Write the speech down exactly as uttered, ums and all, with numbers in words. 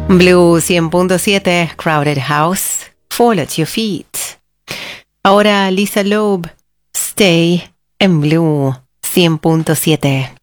Blue cien punto siete, Crowded House, Fall at Your Feet. Ahora Lisa Loeb, Stay en Blue cien punto siete.